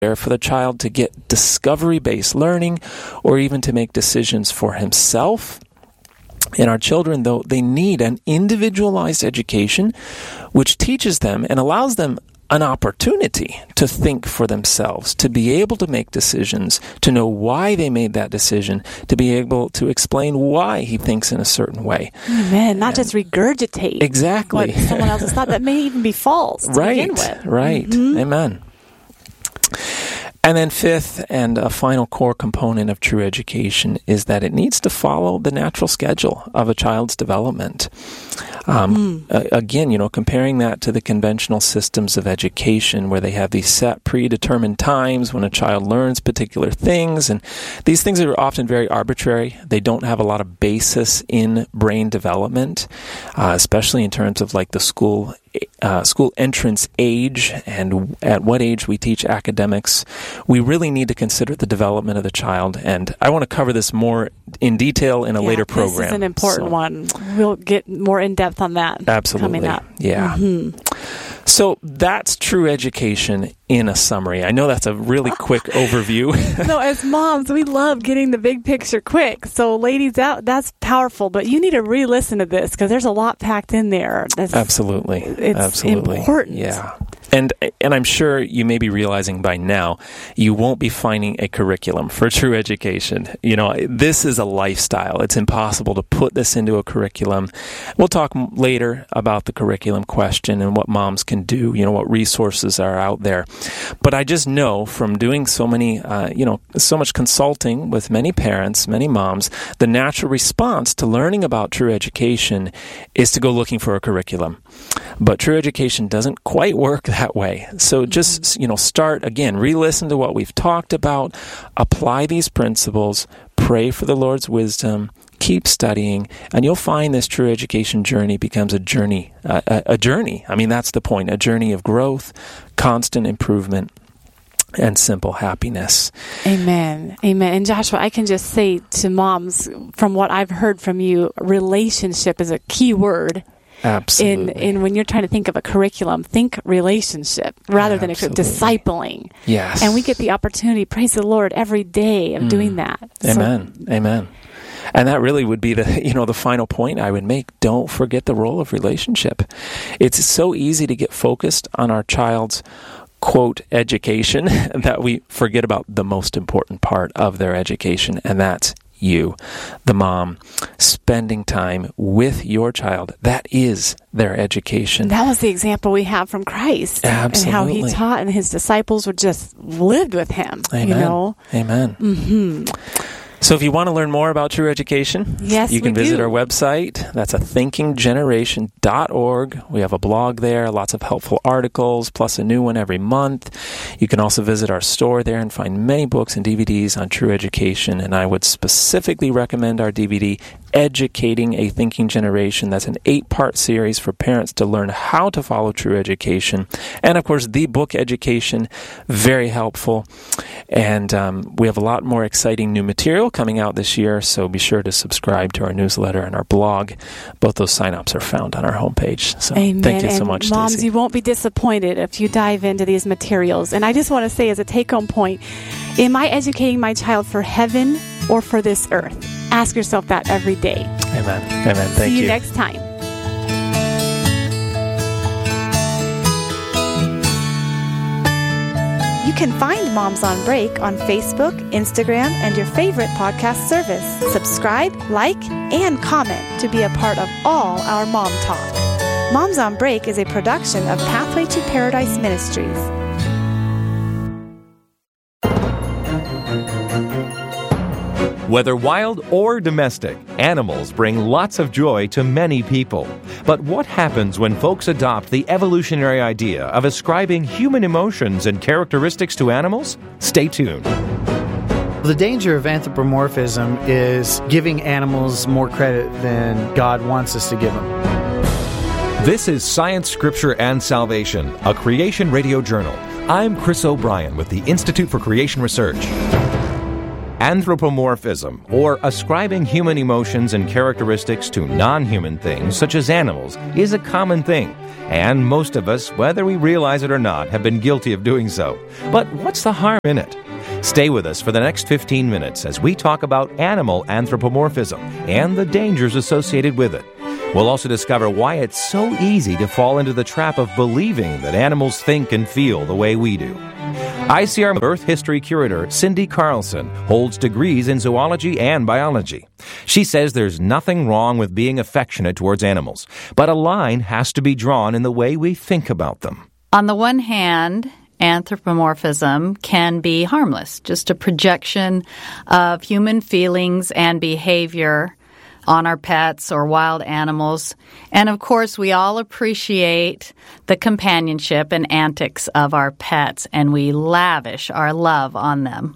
there for the child to get discovery-based learning or even to make decisions for himself. And our children, though, they need an individualized education which teaches them and allows them an opportunity to think for themselves, to be able to make decisions, to know why they made that decision, to be able to explain why he thinks in a certain way. Amen. Not just regurgitate exactly what someone else has thought that may even be false to begin with. Right. Mm-hmm. Amen. And then fifth and a final core component of true education is that it needs to follow the natural schedule of a child's development. Again, comparing that to the conventional systems of education where they have these set predetermined times when a child learns particular things, and these things are often very arbitrary. They don't have a lot of basis in brain development, especially in terms of like the school entrance age and at what age we teach academics. We really need to consider the development of the child, and I want to cover this more in detail in a later program. This is an important one. We'll get more in depth on that. Absolutely. Coming up. Yeah. Mm-hmm. So that's true education in a summary. I know that's a really quick overview. No, as moms, we love getting the big picture quick. So ladies, that's powerful, but you need to re-listen to this because there's a lot packed in there. Absolutely. It's important. Yeah. And I'm sure you may be realizing by now you won't be finding a curriculum for true education. This is a lifestyle. It's impossible to put this into a curriculum. We'll talk later about the curriculum question and what moms can do, what resources are out there. But I just know from doing so much consulting with many parents, many moms, the natural response to learning about true education is to go looking for a curriculum. But true education doesn't quite work that way. So just, start again, re-listen to what we've talked about, apply these principles, pray for the Lord's wisdom, keep studying, and you'll find this true education journey becomes a journey. A journey. I mean, that's the point. A journey of growth, constant improvement, and simple happiness. Amen. Amen. And Joshua, I can just say to moms, from what I've heard from you, relationship is a key word. Absolutely. In when you're trying to think of a curriculum, think relationship rather than discipling. Yes. And we get the opportunity, praise the Lord, every day of doing that. Amen. Amen. And that really would be the final point I would make. Don't forget the role of relationship. It's so easy to get focused on our child's quote education that we forget about the most important part of their education, and that's you, the mom, spending time with your child. That is their education. That was the example we have from Christ. Absolutely. And how he taught, and his disciples were just lived with him. Amen. Amen. Mm-hmm. So if you want to learn more about true education, you can visit our website. That's thinkinggeneration.org. We have a blog there, lots of helpful articles, plus a new one every month. You can also visit our store there and find many books and DVDs on true education. And I would specifically recommend our DVD, Educating a Thinking Generation. That's an 8-part series for parents to learn how to follow true education. And of course, the book Education, very helpful. And we have a lot more exciting new material coming out this year, so be sure to subscribe to our newsletter and our blog. Both those sign-ups are found on our homepage. So Amen. Thank you so much, Stacey. Moms, you won't be disappointed if you dive into these materials. And I just want to say as a take-home point, am I educating my child for heaven or for this earth? Ask yourself that every day. Amen. Amen. Thank you. See you next time. You can find Moms on Break on Facebook, Instagram, and your favorite podcast service. Subscribe, like, and comment to be a part of all our Mom Talk. Moms on Break is a production of Pathway to Paradise Ministries. Whether wild or domestic, animals bring lots of joy to many people. But what happens when folks adopt the evolutionary idea of ascribing human emotions and characteristics to animals? Stay tuned. The danger of anthropomorphism is giving animals more credit than God wants us to give them. This is Science, Scripture, and Salvation, a Creation Radio Journal. I'm Chris O'Brien with the Institute for Creation Research. Anthropomorphism, or ascribing human emotions and characteristics to non-human things, such as animals, is a common thing. And most of us, whether we realize it or not, have been guilty of doing so. But what's the harm in it? Stay with us for the next 15 minutes as we talk about animal anthropomorphism and the dangers associated with it. We'll also discover why it's so easy to fall into the trap of believing that animals think and feel the way we do. ICR Earth History Curator Cindy Carlson holds degrees in zoology and biology. She says there's nothing wrong with being affectionate towards animals, but a line has to be drawn in the way we think about them. On the one hand, anthropomorphism can be harmless, just a projection of human feelings and behavior on our pets or wild animals. And of course, we all appreciate the companionship and antics of our pets, and we lavish our love on them.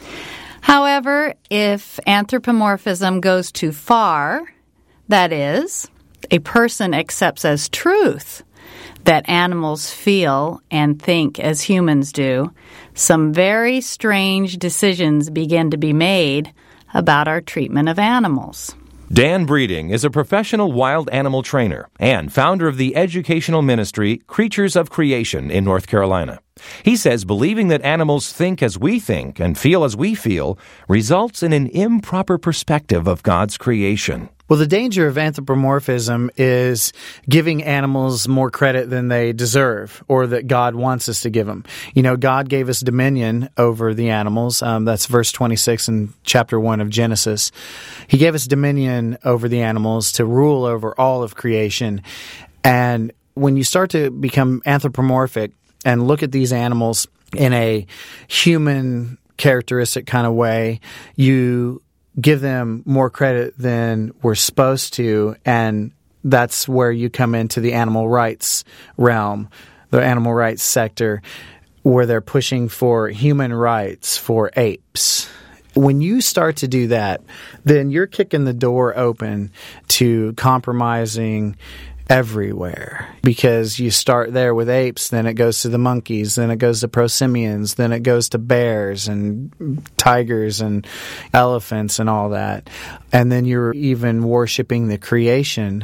However, if anthropomorphism goes too far, that is, a person accepts as truth that animals feel and think as humans do, some very strange decisions begin to be made about our treatment of animals. Dan Breeding is a professional wild animal trainer and founder of the educational ministry Creatures of Creation in North Carolina. He says believing that animals think as we think and feel as we feel results in an improper perspective of God's creation. Well, the danger of anthropomorphism is giving animals more credit than they deserve or that God wants us to give them. You know, God gave us dominion over the animals. That's verse 26 in chapter 1 of Genesis. He gave us dominion over the animals to rule over all of creation. And when you start to become anthropomorphic and look at these animals in a human characteristic kind of way, you give them more credit than we're supposed to, and that's where you come into the animal rights realm, the animal rights sector, where they're pushing for human rights for apes. When you start to do that, then you're kicking the door open to compromising everywhere, because you start there with apes, then it goes to the monkeys, then it goes to prosimians, then it goes to bears and tigers and elephants and all that. And then you're even worshiping the creation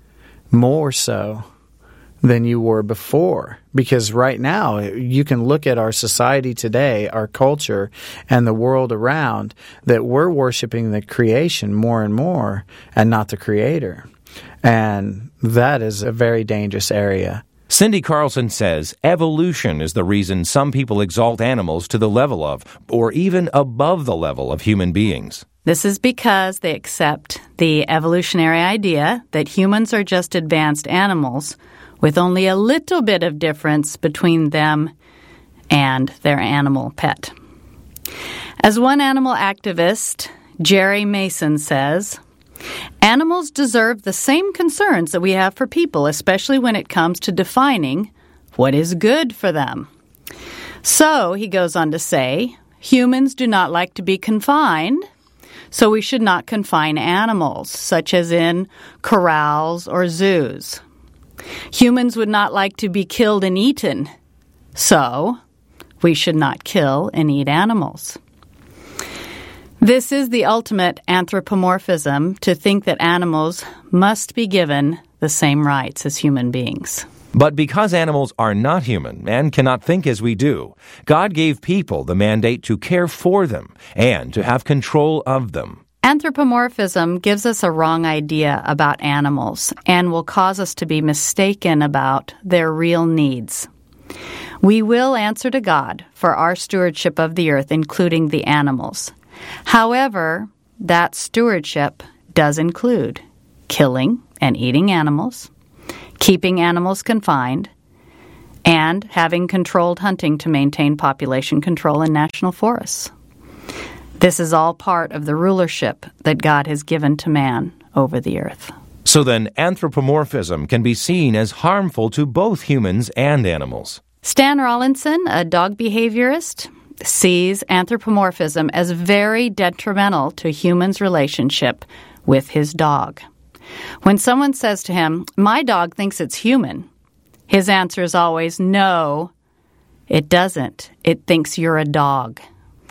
more so than you were before. Because right now, you can look at our society today, our culture, and the world around, that we're worshiping the creation more and more and not the Creator. And that is a very dangerous area. Cindy Carlson says evolution is the reason some people exalt animals to the level of, or even above the level of human beings. This is because they accept the evolutionary idea that humans are just advanced animals with only a little bit of difference between them and their animal pet. As one animal activist, Jerry Mason, says, animals deserve the same concerns that we have for people, especially when it comes to defining what is good for them. So, he goes on to say, humans do not like to be confined, so we should not confine animals, such as in corrals or zoos. Humans would not like to be killed and eaten, so we should not kill and eat animals. This is the ultimate anthropomorphism, to think that animals must be given the same rights as human beings. But because animals are not human and cannot think as we do, God gave people the mandate to care for them and to have control of them. Anthropomorphism gives us a wrong idea about animals and will cause us to be mistaken about their real needs. We will answer to God for our stewardship of the earth, including the animals. However, that stewardship does include killing and eating animals, keeping animals confined, and having controlled hunting to maintain population control in national forests. This is all part of the rulership that God has given to man over the earth. So then, anthropomorphism can be seen as harmful to both humans and animals. Stan Rawlinson, a dog behaviorist, sees anthropomorphism as very detrimental to a human's relationship with his dog. When someone says to him, "My dog thinks it's human," his answer is always, "No, it doesn't. It thinks you're a dog."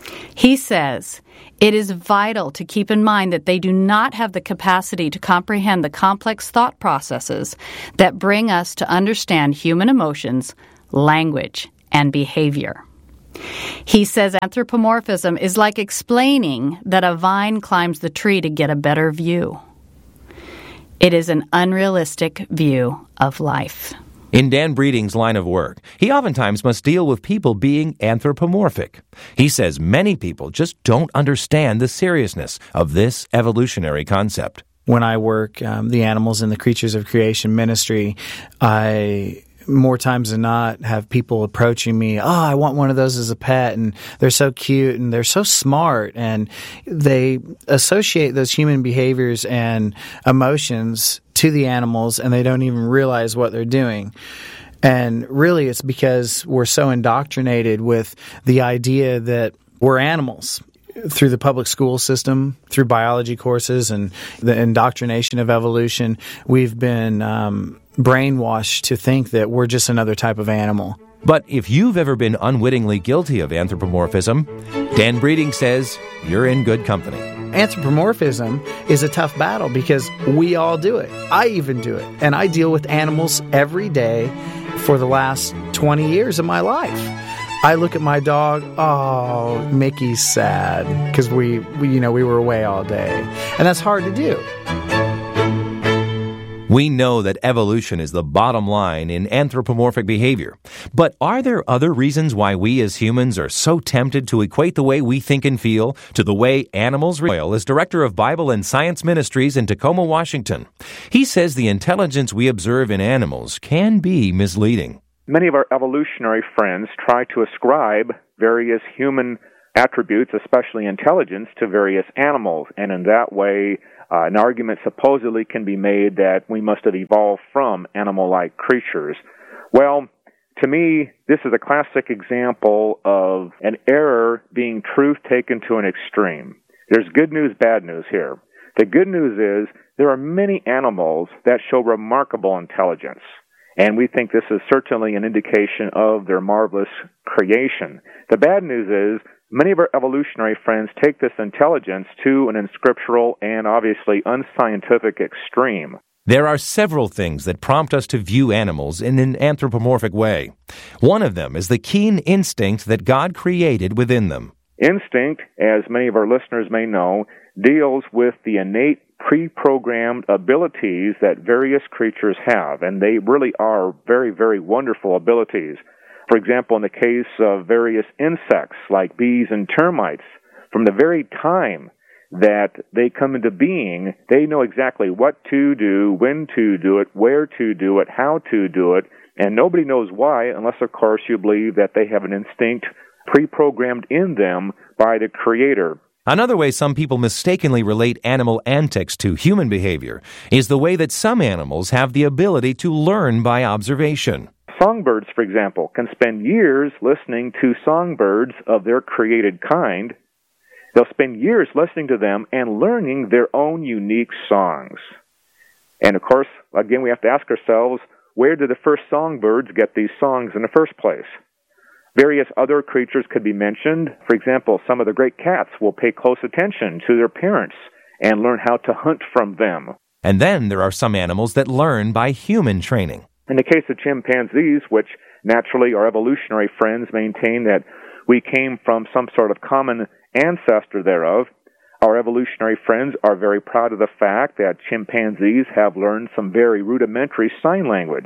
He says, it is vital to keep in mind that they do not have the capacity to comprehend the complex thought processes that bring us to understand human emotions, language, and behavior. He says anthropomorphism is like explaining that a vine climbs the tree to get a better view. It is an unrealistic view of life. In Dan Breeding's line of work, he oftentimes must deal with people being anthropomorphic. He says many people just don't understand the seriousness of this evolutionary concept. When I work the animals in the Creatures of Creation ministry, I more times than not have people approaching me, I want one of those as a pet, and they're so cute and they're so smart, and they associate those human behaviors and emotions to the animals, and they don't even realize what they're doing. And really it's because we're so indoctrinated with the idea that we're animals. Through the public school system, through biology courses and the indoctrination of evolution, we've been brainwashed to think that we're just another type of animal. But if you've ever been unwittingly guilty of anthropomorphism, Dan Breeding says you're in good company. Anthropomorphism is a tough battle because we all do it. I even do it. And I deal with animals every day for the last 20 years of my life. I look at my dog, Mickey's sad because we were away all day. And that's hard to do. We know that evolution is the bottom line in anthropomorphic behavior. But are there other reasons why we as humans are so tempted to equate the way we think and feel to the way animals react? Is director of Bible and Science Ministries in Tacoma, Washington. He says the intelligence we observe in animals can be misleading. Many of our evolutionary friends try to ascribe various human attributes, especially intelligence, to various animals, and in that way an argument supposedly can be made that we must have evolved from animal-like creatures. Well, to me, this is a classic example of an error being truth taken to an extreme. There's good news, bad news here. The good news is there are many animals that show remarkable intelligence, and we think this is certainly an indication of their marvelous creation. The bad news is many of our evolutionary friends take this intelligence to an unscriptural and obviously unscientific extreme. There are several things that prompt us to view animals in an anthropomorphic way. One of them is the keen instinct that God created within them. Instinct, as many of our listeners may know, deals with the innate pre-programmed abilities that various creatures have, and they really are very, very wonderful abilities. For example, in the case of various insects like bees and termites, from the very time that they come into being, they know exactly what to do, when to do it, where to do it, how to do it, and nobody knows why unless, of course, you believe that they have an instinct pre-programmed in them by the Creator. Another way some people mistakenly relate animal antics to human behavior is the way that some animals have the ability to learn by observation. Songbirds, for example, can spend years listening to songbirds of their created kind. They'll spend years listening to them and learning their own unique songs. And of course, again, we have to ask ourselves, where did the first songbirds get these songs in the first place? Various other creatures could be mentioned. For example, some of the great cats will pay close attention to their parents and learn how to hunt from them. And then there are some animals that learn by human training. In the case of chimpanzees, which naturally our evolutionary friends maintain that we came from some sort of common ancestor thereof, our evolutionary friends are very proud of the fact that chimpanzees have learned some very rudimentary sign language.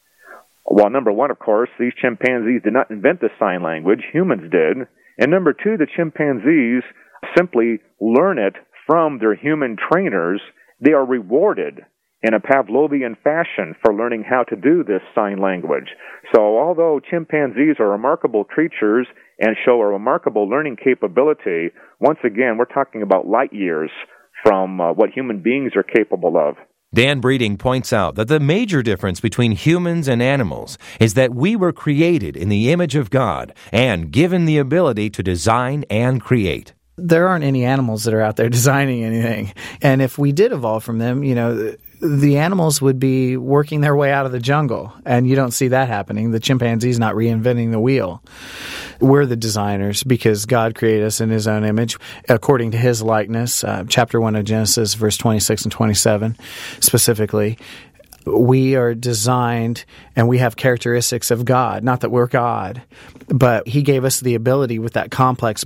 Well, number one, of course, these chimpanzees did not invent the sign language, humans did. And number two, the chimpanzees simply learn it from their human trainers. They are rewarded in a Pavlovian fashion for learning how to do this sign language. So although chimpanzees are remarkable creatures and show a remarkable learning capability, once again, we're talking about light years from what human beings are capable of. Dan Breeding points out that the major difference between humans and animals is that we were created in the image of God and given the ability to design and create. There aren't any animals that are out there designing anything. And if we did evolve from them, the animals would be working their way out of the jungle, and you don't see that happening. The chimpanzee's not reinventing the wheel. We're the designers because God created us in His own image, according to His likeness. Chapter 1 of Genesis, verse 26 and 27, specifically. We are designed and we have characteristics of God. Not that we're God, but He gave us the ability with that complex